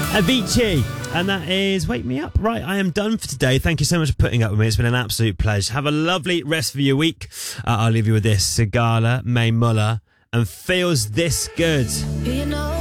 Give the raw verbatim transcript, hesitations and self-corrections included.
Avicii, and that is Wake Me Up. Right, I am done for today. Thank you so much for putting up with me. It's been an absolute pleasure. Have a lovely rest of your week. Uh, I'll leave you with this. Sigala, May Muller, and Feels This Good. You know